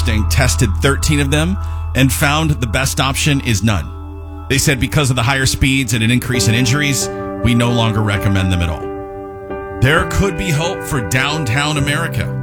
interesting, tested 13 of them and found the best option is none. They said because of the higher speeds and an increase in injuries, we no longer recommend them at all. There could be hope for downtown America.